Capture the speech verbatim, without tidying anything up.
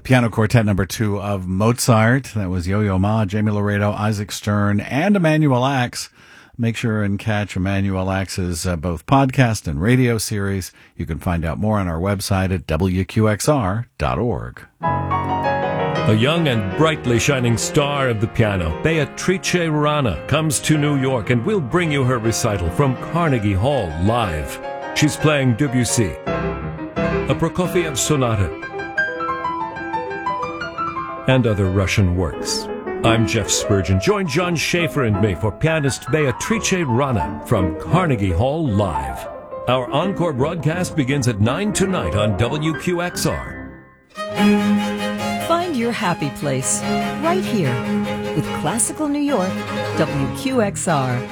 Piano Quartet number two of Mozart. That was Yo-Yo Ma, Jamie Laredo, Isaac Stern, and Emanuel Ax. Make sure and catch Emanuel Ax's uh, both podcast and radio series. You can find out more on our website at W Q X R dot org. A young and brightly shining star of the piano, Beatrice Rana, comes to New York and will bring you her recital from Carnegie Hall live. She's playing Debussy, a Prokofiev sonata, and other Russian works. I'm Jeff Spurgeon. Join John Schaefer and me for pianist Beatrice Rana from Carnegie Hall live. Our encore broadcast begins at nine tonight on W Q X R. Find your happy place right here with Classical New York, W Q X R.